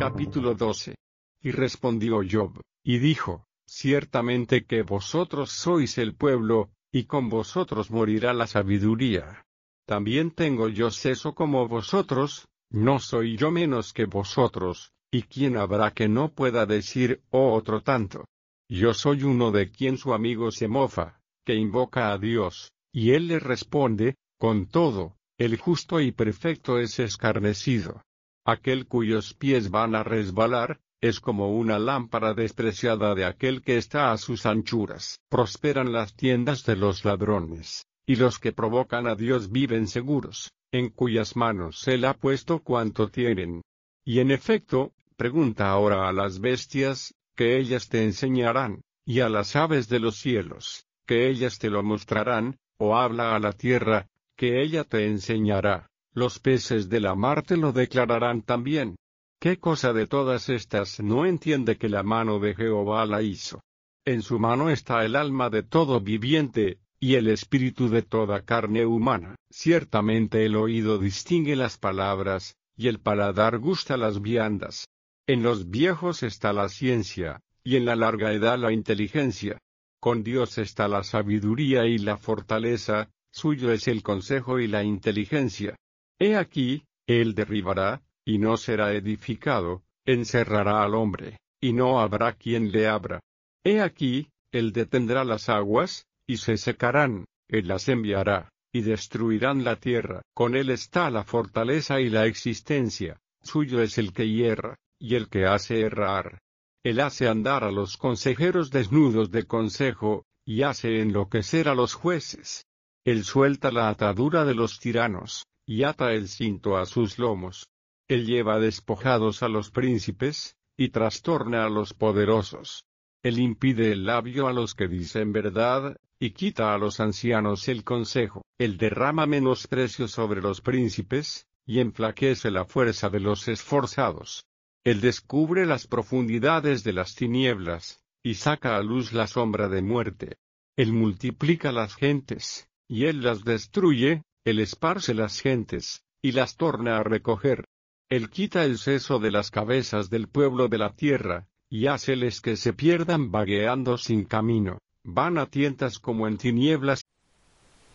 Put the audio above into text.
Capítulo 12. Y respondió Job, y dijo, ciertamente que vosotros sois el pueblo, y con vosotros morirá la sabiduría. También tengo yo seso como vosotros, no soy yo menos que vosotros, y quién habrá que no pueda decir, oh otro tanto. Yo soy uno de quien su amigo se mofa, que invoca a Dios, y él le responde, con todo, el justo y perfecto es escarnecido. Aquel cuyos pies van a resbalar, es como una lámpara despreciada de aquel que está a sus anchuras. Prosperan las tiendas de los ladrones, y los que provocan a Dios viven seguros, en cuyas manos Él ha puesto cuanto tienen. Y en efecto, pregunta ahora a las bestias, que ellas te enseñarán, y a las aves de los cielos, que ellas te lo mostrarán, o habla a la tierra, que ella te enseñará, los peces de la mar te lo declararán también. ¿Qué cosa de todas estas no entiende que la mano de Jehová la hizo? En su mano está el alma de todo viviente, y el espíritu de toda carne humana. Ciertamente el oído distingue las palabras, y el paladar gusta las viandas. En los viejos está la ciencia, y en la larga edad la inteligencia. Con Dios está la sabiduría y la fortaleza, suyo es el consejo y la inteligencia. He aquí, Él derribará, y no será edificado, encerrará al hombre, y no habrá quien le abra. He aquí, Él detendrá las aguas, y se secarán, Él las enviará, y destruirán la tierra. Con Él está la fortaleza y la existencia, suyo es el que hierra, y el que hace errar. Él hace andar a los consejeros desnudos de consejo, y hace enloquecer a los jueces. Él suelta la atadura de los tiranos, y ata el cinto a sus lomos. Él lleva despojados a los príncipes, y trastorna a los poderosos. Él impide el labio a los que dicen verdad, y quita a los ancianos el consejo. Él derrama menosprecio sobre los príncipes, y enflaquece la fuerza de los esforzados. Él descubre las profundidades de las tinieblas, y saca a luz la sombra de muerte. Él multiplica las gentes, y Él las destruye, Él esparce las gentes, y las torna a recoger. Él quita el seso de las cabezas del pueblo de la tierra, y háceles que se pierdan vagueando sin camino, van a tientas como en tinieblas,